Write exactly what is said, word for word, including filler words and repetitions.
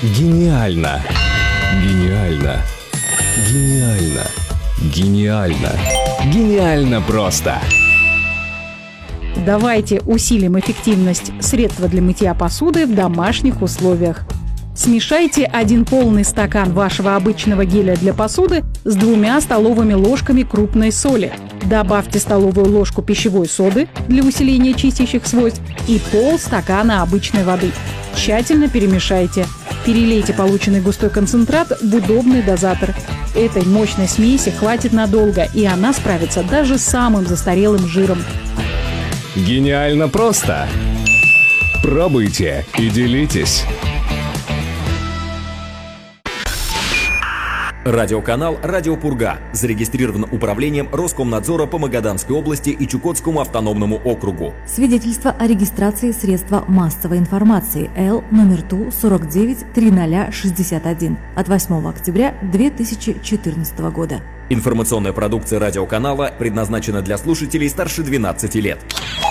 Гениально! Гениально! Гениально! Гениально! Гениально просто! Давайте усилим эффективность средства для мытья посуды в домашних условиях. Смешайте один полный стакан вашего обычного геля для посуды с двумя столовыми ложками крупной соли. Добавьте столовую ложку пищевой соды для усиления чистящих свойств и полстакана обычной воды. Тщательно перемешайте. Перелейте полученный густой концентрат в удобный дозатор. Этой мощной смеси хватит надолго, и она справится даже с самым застарелым жиром. Гениально просто! Пробуйте и делитесь! Радиоканал «Радио Пурга» зарегистрирован управлением Роскомнадзора по Магаданской области и Чукотскому автономному округу. Свидетельство о регистрации средства массовой информации Л номер Ту сорок девять триста шестьдесят один от восьмого октября две тысячи четырнадцатого года. Информационная продукция радиоканала предназначена для слушателей старше двенадцати лет.